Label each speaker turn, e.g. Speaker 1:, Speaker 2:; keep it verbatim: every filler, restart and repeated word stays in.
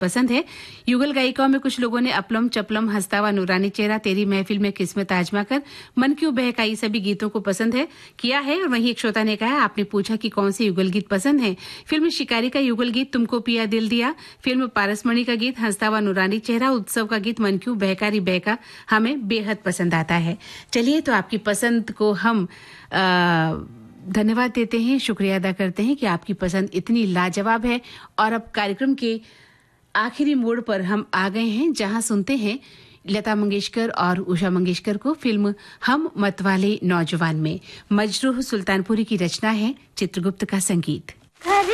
Speaker 1: पसंद है। युगल गायिकाओं में कुछ लोगों ने अपलम चपलम, हंसता हुआ नूरानी चेहरा, तेरी महफिल में किस्मत आजमा कर, मन क्यों बहकाई सभी गीतों को पसंद है किया है। और वहीं एक श्रोता ने कहा, आपने पूछा कि कौन से युगल गीत पसंद है। फिल्म शिकारी का युगल गीत तुमको पिया दिल दिया, फिल्म पारसमणि का गीत हंसता हुआ नूरानी चेहरा, उत्सव का गीत मन क्यों बहकारी बहका हमें बेहद पसंद आता है। चलिए, तो आपकी पसंद को हम आ, धन्यवाद देते हैं, शुक्रिया अदा करते हैं कि आपकी पसंद इतनी लाजवाब है। और अब कार्यक्रम के आखिरी मोड़ पर हम आ गए हैं, जहां सुनते हैं लता मंगेशकर और उषा मंगेशकर को फिल्म हम मतवाले नौजवान में। मजरूह सुल्तानपुरी की रचना है, चित्रगुप्त का संगीत।